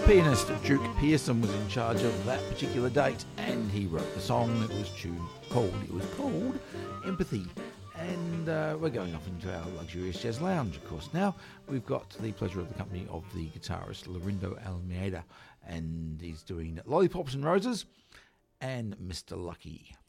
Pianist Duke Pearson was in charge of that particular date, and he wrote the song. It was called Empathy. And we're going off into our luxurious jazz lounge, of course. Now we've got the pleasure of the company of the guitarist Lorindo Almeida, and he's doing Lollipops and Roses and Mr. Lucky.